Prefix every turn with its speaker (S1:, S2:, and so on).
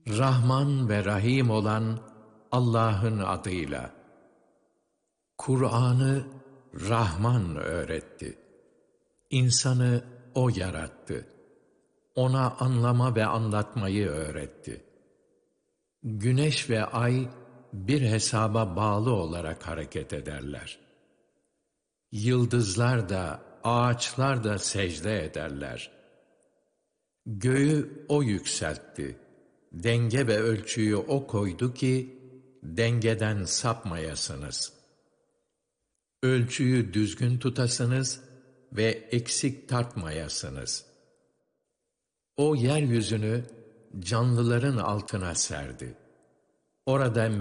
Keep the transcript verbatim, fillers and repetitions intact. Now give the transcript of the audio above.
S1: Rahman ve Rahim olan Allah'ın adıyla. Kur'an'ı Rahman öğretti. İnsanı O yarattı. Ona anlama ve anlatmayı öğretti. Güneş ve ay bir hesaba bağlı olarak hareket ederler. Yıldızlar da, ağaçlar da secde ederler. Göğü O yükseltti. Denge ve ölçüyü O koydu ki, dengeden sapmayasınız. Ölçüyü düzgün tutasınız ve eksik tartmayasınız. O yeryüzünü canlıların altına serdi. Orada